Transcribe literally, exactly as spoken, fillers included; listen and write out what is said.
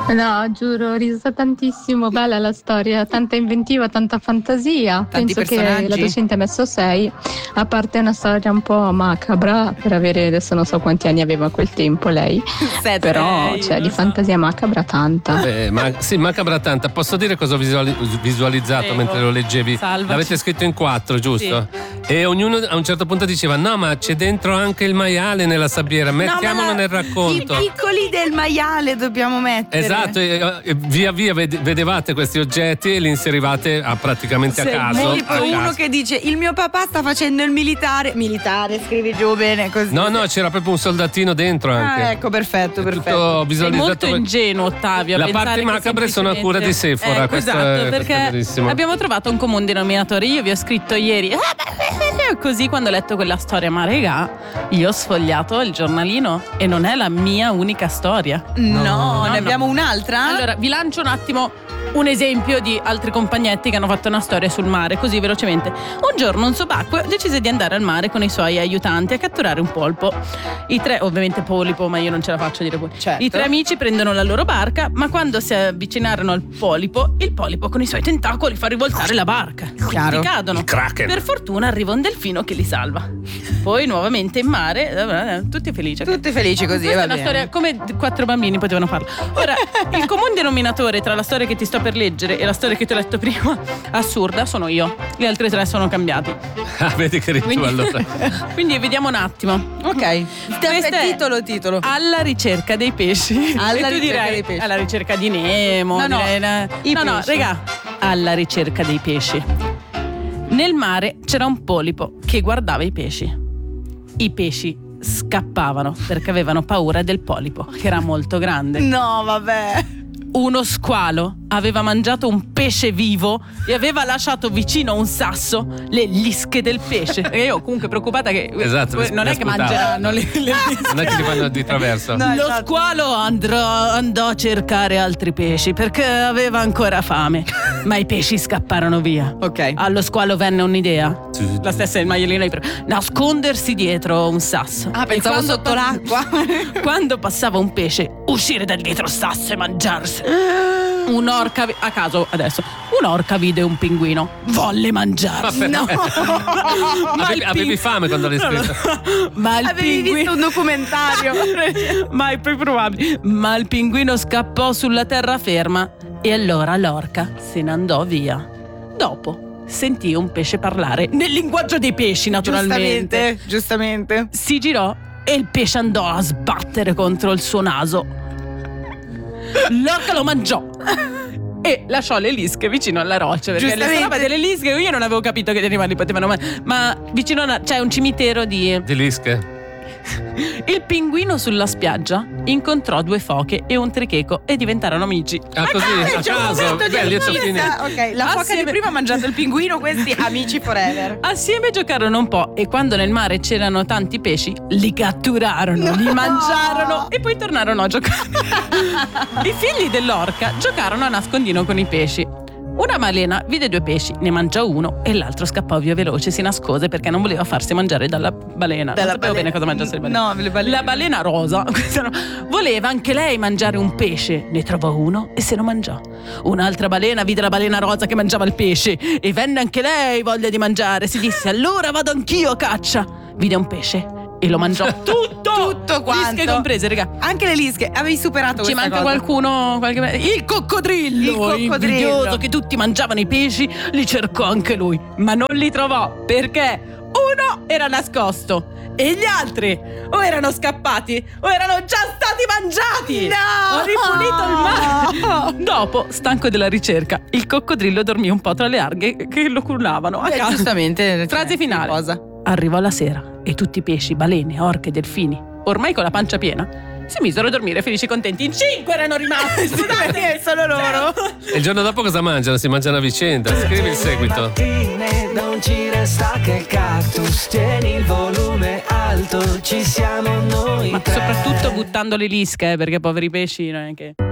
No, giuro, ho riso tantissimo, bella la storia, tanta inventiva, tanta fantasia. Tanti Penso personaggi. che la docente ha messo sei, a parte una storia un po' macabra, per avere, adesso non so quanti anni aveva a quel tempo lei, Sette, però eh, cioè, lo di so. fantasia macabra tanta. Eh, ma, sì, macabra tanta. Posso dire cosa ho visuali- visualizzato Prego. mentre lo leggevi? Salvaci. L'avete scritto in quattro, giusto? E ognuno a un certo punto diceva: no, ma c'è dentro anche il maiale nella sabbiera, mettiamolo No, ma nel racconto. I piccoli del maiale dobbiamo mettere. Esatto, e, e via via ved- vedevate questi oggetti e li inserivate a, praticamente a caso. Tipo a uno caso. che dice: il mio papà sta facendo il militare. Militare, scrivi giù bene così. No, no, c'era proprio un soldatino dentro anche. Ah, ecco, perfetto, È perfetto. tutto È visualizzato. molto ingenuo, Ottavio. a La pensare parte che macabra sono a cura di semplicemente- Sephora, Ecco, questo esatto, è- questo è perché verissimo. abbiamo trovato un comune denominatore. Io vi ho scritto ieri, così quando ho letto quella storia, ma regà, io ho sfogliato il giornalino e non è la mia unica storia. No, No, ne no. abbiamo un'altra? Allora, vi lancio un attimo un esempio di altri compagnetti che hanno fatto una storia sul mare, così velocemente. Un giorno un subacqueo decise di andare al mare con i suoi aiutanti a catturare un polpo. I tre, ovviamente polipo, ma io non ce la faccio a dire polipo. Certo. I tre amici prendono la loro barca, ma quando si avvicinarono al polipo, il polipo con i suoi tentacoli fa rivoltare la barca. Chiaro. Tutti cadono. Il Kraken. Per fortuna arriva un delfino che li salva. Poi nuovamente in mare, eh, tutti felici. Tutti felici così, Questa va è una bene. storia come quattro bambini potevano farla. Ora, il comune denominatore tra la storia che ti sto per leggere e la storia che ti ho letto prima, assurda, sono io. Gli altri tre sono cambiati. Ah, vedi che eri tu Quindi, allora. quindi vediamo un attimo. Ok. Questo è titolo, titolo. Alla ricerca dei pesci. Alla E tu ricerca direi, dei pesci. alla ricerca di Nemo. No, no, direi, eh, i no, no, pesci. regà, alla ricerca dei pesci. Nel mare c'era un polipo che guardava i pesci. I pesci scappavano perché avevano paura del polipo, che era molto grande. No, vabbè. Uno squalo aveva mangiato un pesce vivo e aveva lasciato vicino a un sasso le lische del pesce. E io comunque preoccupata che Esatto, mi- non mi è che aspettavo. mangeranno le, le Non è che ti fanno di traverso. No, Lo esatto. squalo andrò, andò a cercare altri pesci perché aveva ancora fame, ma i pesci scapparono via. Ok. Allo squalo venne un'idea, la stessa il maialino, di nascondersi dietro un sasso. Ah, E pensavo quando sotto pa- l'acqua. Quando passava un pesce, uscire da dietro il sasso e mangiarselo. Un'orca vi- a caso adesso un'orca vide un pinguino, volle mangiarsi. No. Ma Avevi, il avevi ping- fame quando l'hai No, no. scritto? Ma il Avevi pinguino visto un documentario? ma è più probabile. Ma il pinguino scappò sulla terraferma e allora l'orca se ne andò via. Dopo sentì un pesce parlare nel linguaggio dei pesci, naturalmente. Giustamente, giustamente. Si girò e il pesce andò a sbattere contro il suo naso. L'orca lo mangiò e lasciò le lische vicino alla roccia, perché le Giustamente. robe delle lische io non avevo capito che gli animali potevano mangiare. Ma vicino a una- c'è un cimitero di... Di lische. Il pinguino sulla spiaggia incontrò due foche e un tricheco e diventarono amici. Ah, così, a caso. Beh, lieto fine. Ok, la foca Assieme- di prima ha mangiato il pinguino, questi amici forever. Assieme giocarono un po' e quando nel mare c'erano tanti pesci, li catturarono, li mangiarono e poi tornarono a giocare. I figli dell'orca giocarono a nascondino con i pesci. Una balena vide due pesci, ne mangiò uno e l'altro scappò via veloce, si nascose perché non voleva farsi mangiare dalla balena. Dalla non sapevo balena. bene cosa mangiasse le balene. No, le balene. La balena rosa questa no. Voleva anche lei mangiare un pesce, ne trovò uno e se lo mangiò. Un'altra balena vide la balena rosa che mangiava il pesce e venne anche lei voglia di mangiare. Si disse: allora vado anch'io a caccia. Vide un pesce e lo mangiò tutto. Tutto quanto. Lische comprese, raga. Anche le lische, avevi superato Ci questa manca cosa. qualcuno qualche... Il coccodrillo Il coccodrillo. invidioso che tutti mangiavano i pesci, li cercò anche lui, ma non li trovò perché uno era nascosto e gli altri o erano scappati o erano già stati mangiati. No! Ho ripulito il mare. Dopo, stanco della ricerca, il coccodrillo dormì un po' tra le alghe che lo cullavano a Eh, casa. giustamente. Frase cioè, finale. Cosa? Arrivò la sera e tutti i pesci, balene, orche, delfini, ormai con la pancia piena, si misero a dormire felici e contenti. In cinque erano rimasti. Scusate, solo loro. E il giorno dopo cosa mangiano? Si mangiano a vicenda. Scrivi il seguito. Mattine non ci resta che il cactus. Tieni il volume alto, ci siamo noi Ma tre. soprattutto buttando le lische, eh, perché poveri pesci non è che...